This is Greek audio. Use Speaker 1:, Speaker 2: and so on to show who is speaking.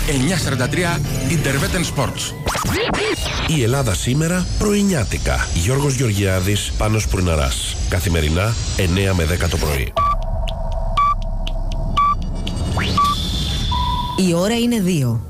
Speaker 1: 943 Interveten Sports.
Speaker 2: Η Ελλάδα σήμερα πρωινιάτικα. Γιώργος Γεωργιάδης, Πάνος Πουρναράς. Καθημερινά 9 με 10 το πρωί.
Speaker 3: Η ώρα είναι 2.